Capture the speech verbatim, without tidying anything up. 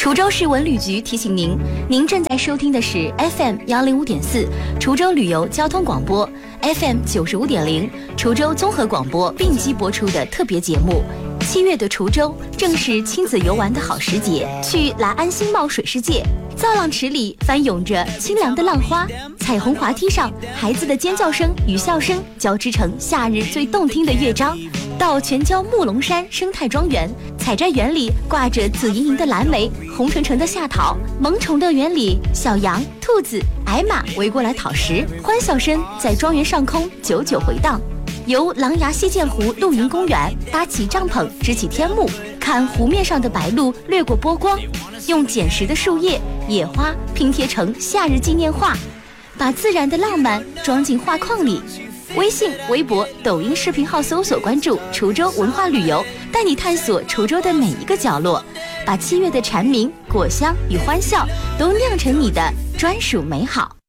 滁州市文旅局提醒您，您正在收听的是 F M 幺零五点四滁州旅游交通广播 ，F M 九十五点零滁州综合广播并机播出的特别节目。七月的滁州正是亲子游玩的好时节，去来安新茂水世界，造浪池里翻涌着清凉的浪花，彩虹滑梯上孩子的尖叫声与笑声交织成夏日最动听的乐章。到全椒木龙山生态庄园，采摘园里挂着紫莹莹的蓝莓，红橙橙的夏桃，萌宠乐园里小羊、兔子、矮马围过来讨食，欢笑声在庄园上空久久回荡。由狼牙溪涧湖露营公园搭起帐篷，支起天幕，看湖面上的白鹭掠过波光，用捡拾的树叶、野花拼贴成夏日纪念画，把自然的浪漫装进画框里。微信、微博、抖音视频号搜索关注滁州文化旅游，带你探索滁州的每一个角落，把七月的蝉鸣、果香与欢笑都酿成你的专属美好。